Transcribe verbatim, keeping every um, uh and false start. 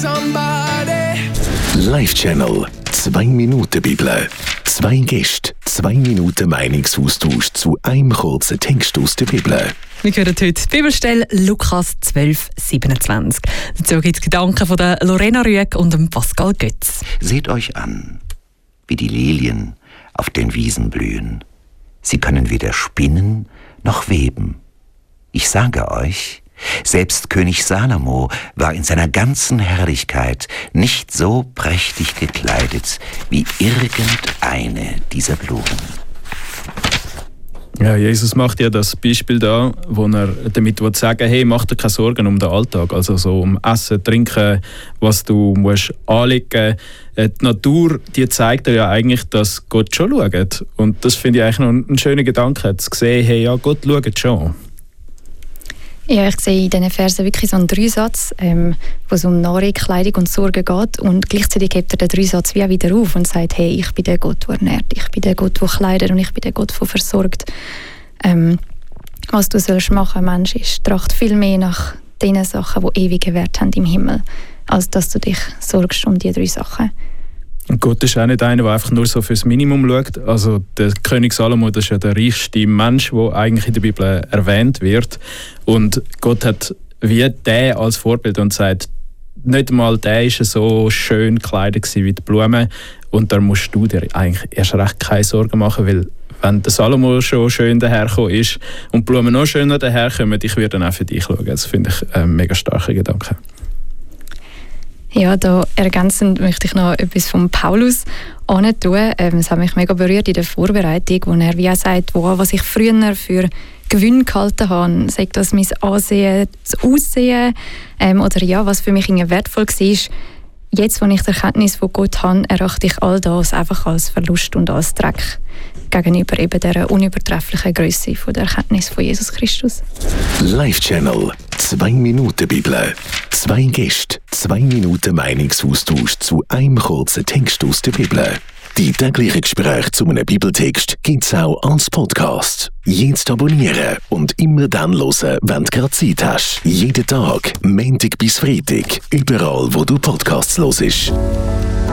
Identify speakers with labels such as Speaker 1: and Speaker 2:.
Speaker 1: somebody.
Speaker 2: Live-Channel. Zwei Minuten Bibel. Zwei Gäste. Zwei Minuten Meinungsaustausch zu einem kurzen Text aus der Bibel.
Speaker 3: Wir hören heute die Bibelstelle Lukas zwölf siebenundzwanzig. Dazu gibt es Gedanken von der Lorena Rüegg und dem Pascal Götz.
Speaker 4: Seht euch an, wie die Lilien auf den Wiesen blühen. Sie können weder spinnen noch weben. Ich sage euch, selbst König Salomo war in seiner ganzen Herrlichkeit nicht so prächtig gekleidet wie irgendeine dieser Blumen.
Speaker 5: Ja, Jesus macht ja das Beispiel da, wo er damit sagen will, hey, mach dir keine Sorgen um den Alltag, also so um Essen, Trinken, was du musst anlegen. Die Natur, die zeigt dir ja eigentlich, dass Gott schon schaut. Und das finde ich eigentlich noch einen schönen Gedanken, zu sehen, hey, ja, Gott schaut schon.
Speaker 6: Ja, ich sehe in diesen Versen wirklich so einen Dreisatz, ähm, wo es um Nahrung, Kleidung und Sorge geht. Und gleichzeitig hebt er den Dreisatz wie auch wieder auf und sagt, hey, ich bin der Gott, der ernährt, ich bin der Gott, der kleidet und ich bin der Gott, der versorgt. Ähm, was du sollst machen, Mensch, ist, tracht viel mehr nach den Sachen, die ewigen Wert haben im Himmel, als dass du dich sorgst um die drei Sachen.
Speaker 5: Und Gott ist auch nicht einer, der einfach nur so fürs Minimum schaut. Also der König Salomo, das ist ja der reichste Mensch, der eigentlich in der Bibel erwähnt wird. Und Gott hat wie der als Vorbild und sagt, nicht mal der war so schön gekleidet wie die Blumen. Und da musst du dir eigentlich erst recht keine Sorgen machen, weil wenn der Salomo schon schön dahergekommen ist und die Blumen noch schöner daherkommen, ich werde dann auch für dich schauen. Das finde ich ein mega starker Gedanke.
Speaker 6: Ja, da ergänzend möchte ich noch etwas von Paulus antun. Ähm, es hat mich mega berührt in der Vorbereitung, wo er wie auch sagt, wow, was ich früher für Gewinn gehalten habe, sei das mein Ansehen, das Aussehen ähm, oder ja, was für mich wertvoll war. Jetzt, wo ich die Erkenntnis von Gott habe, erachte ich all das einfach als Verlust und als Dreck gegenüber eben dieser unübertrefflichen Grösse von der Erkenntnis von Jesus Christus.
Speaker 2: Live-Channel. Zwei Minuten Bibel. Zwei Gäste. Zwei Minuten Meinungsaustausch zu einem kurzen Text aus der Bibel. Die täglichen Gespräche zu einem Bibeltext gibt es auch als Podcast. Jetzt abonnieren und immer dann hören, wenn du gerade Zeit hast. Jeden Tag, Montag bis Freitag, überall, wo du Podcasts hörst.